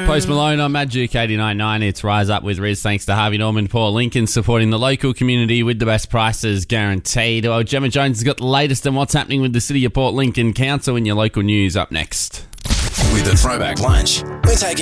Post Malone on Mad Duke 89.9. It's Rise Up with Riz. Thanks to Harvey Norman, Paul Lincoln, supporting the local community with the best prices guaranteed. Well, Gemma Jones has got the latest on what's happening with the City of Port Lincoln Council in your local news up next. With the Throwback Lunch, we're taking